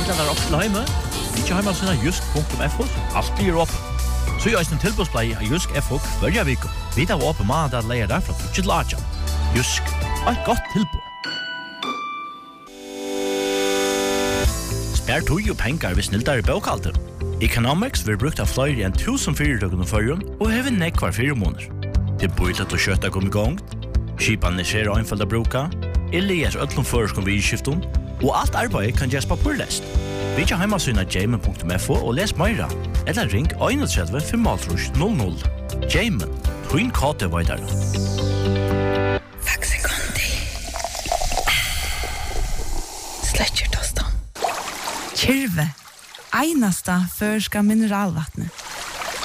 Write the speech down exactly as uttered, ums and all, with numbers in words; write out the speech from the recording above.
senda der opp til heime. Ikke heima sinna jusk punktum f o, alt blir opp. Så gjør en tilbudsplay av Jusk F O hver vik. Vi tar opp mandag at leier der fra tjugo til atjan. Jusk, et godt tilbud. Spær tog og penger ved snilldare bøkalter. Economics vil brukt av flere enn tusen fyrirtøkken og førjen, og hever nekk hver fire måneder. Det bor til å kjøtta kom i gang, skipan er skjer og einfalda bruka, eller gjør øtlom føreskom vid skifton, og alt arbeid kan gjøres papurlest. Vi kjer heimasyna jamen punktum f o og les meira, eller ring einogtretivu femogtrýss null null. Jamen, twin kate vaidar. Faxi kondi. Sletcher tostan. Kyrve, einasta førska mineralvattnet.